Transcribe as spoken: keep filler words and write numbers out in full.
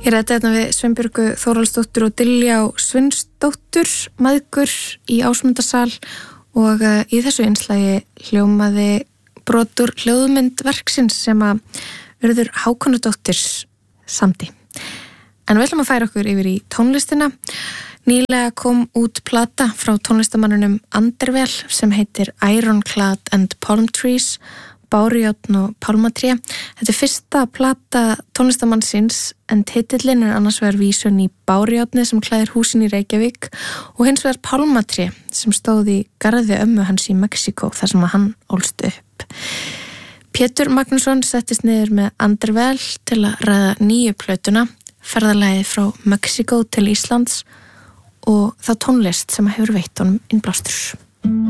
Ég ræddi þetta við Sveinbjörgu Þórhallsdóttur og Diljá Svinsdóttur, mæðgur í Ásmundarsal og uh, í þessu innslagi hljómaði brotur hljóðmynd verksins sem að Urður Hákonardóttir samdi. En við ætlum að færa okkur yfir í tónlistina. Nýlega kom út plata frá tónlistamannunum Andervel sem heitir Ironclad and Palm Trees, Bárujárn og pálmatré. Þetta er fyrsta plata tónlistamannsins en titillinn er annars vegar vísun í Bárujárnið sem klæðir húsin í Reykjavík og hins vegar pálmatré sem stóð í garði ömmu hans í Mexíkó þar sem hann ólst upp. Pétur Magnússon settist niður með Andervel til að ræða nýju plötuna, ferðalagið frá Mexíkó til Íslands og þá tónlist sem hefur veitt honum innblástur.